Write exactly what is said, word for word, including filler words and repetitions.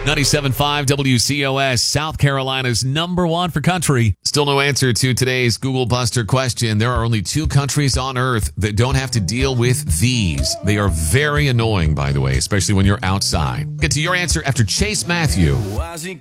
ninety-seven point five W C O S, South Carolina's number one for country. Still no answer to today's Google Buster question. There are only two countries on Earth that don't have to deal with these. They are very annoying, by the way, especially when you're outside. Get to your answer after Chase Matthew.